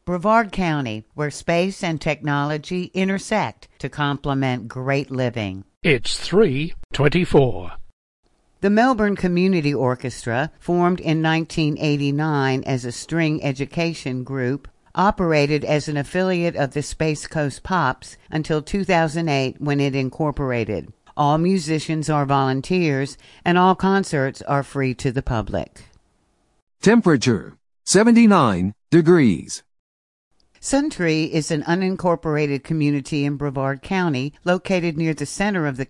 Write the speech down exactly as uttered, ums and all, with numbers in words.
Brevard County, where space and technology intersect to complement great living. It's three twenty-four. The Melbourne Community Orchestra, formed in nineteen eighty-nine as a string education group, operated as an affiliate of the Space Coast Pops until two thousand eight when it incorporated. All musicians are volunteers, and all concerts are free to the public. Temperature, seventy-nine degrees. Suntree is an unincorporated community in Brevard County, located near the center of the